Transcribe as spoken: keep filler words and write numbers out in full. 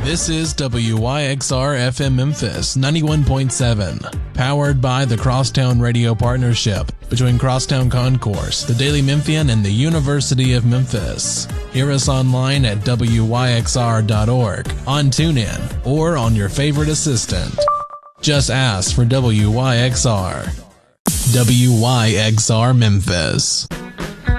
This is W Y X R F M Memphis ninety-one point seven, powered by the Crosstown Radio Partnership between Crosstown Concourse, the Daily Memphian, and the University of Memphis. Hear us online at W Y X R dot org, on TuneIn, or on your favorite assistant. Just ask for W Y X R. W Y X R Memphis.